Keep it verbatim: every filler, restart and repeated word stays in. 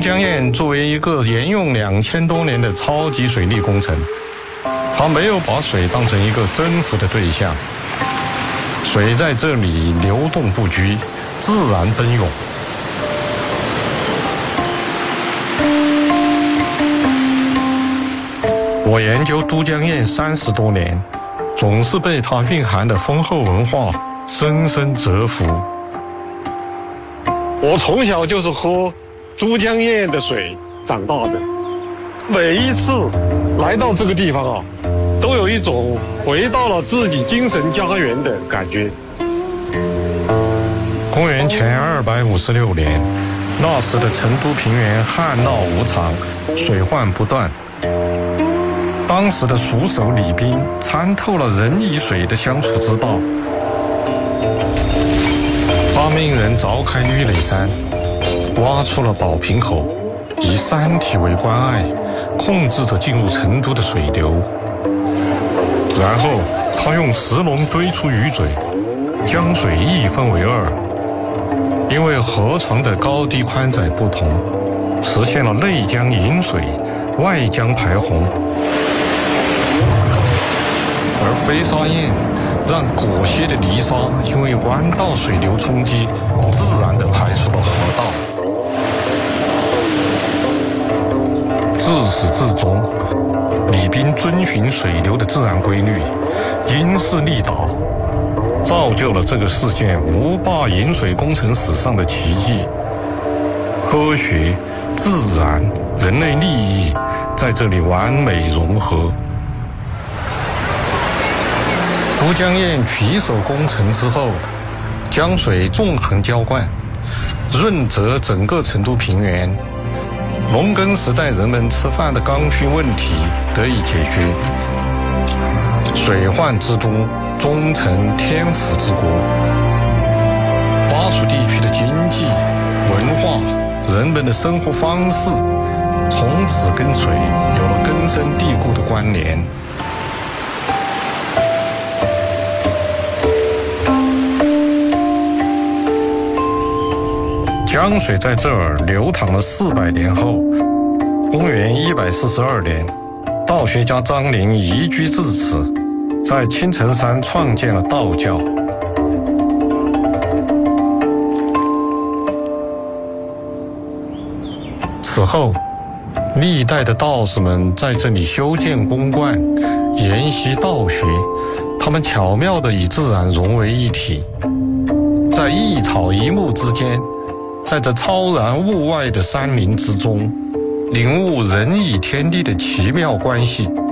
江堰作为一个沿用两千多年的超级水利工程，它没有把水当成一个征服的对象，水在这里流动不居，自然奔涌。我研究都江堰三十多年，总是被它蕴含的丰厚文化深深折服。 我从小就是喝都江堰的水长大的，每一次来到这个地方啊，都有一种回到了自己精神家园的感觉。 公元前二百五十六年，那时的成都平原旱涝无常，水患不断。当时的蜀手李冰参透了人与水的相处之道，他命人凿开玉垒山，挖出了宝瓶口，以山体为关隘，控制着进入成都的水流。然后他用石龙堆出鱼嘴，将水一分为二，因为河床的高低宽窄不同，实现了内江引水，外江排洪。而飞沙堰让裹挟的泥沙因为弯道水流冲击，自然地排出了河道。自始至终，李冰遵循水流的自然规律，因势利导，造就了这个世界无坝引水工程史上的奇迹。科学、自然、人类利益在这里完美融合。都江堰取手工程之后，江水纵横浇灌，润泽整个成都平原，农耕时代人们吃饭的刚需问题得以解决，水患之都终成天府之国。巴蜀地区的经济、文化、人们的生活方式，从此跟水有了根深蒂固的关联。江水在这儿流淌了四百年后，公元一百四十二年，道学家张陵移居至此，在青城山创建了道教。此后，历代的道士们在这里修建宫观，研习道学，他们巧妙地与自然融为一体，在一草一木之间，在这超然物外的山林之中，领悟人与天地的奇妙关系。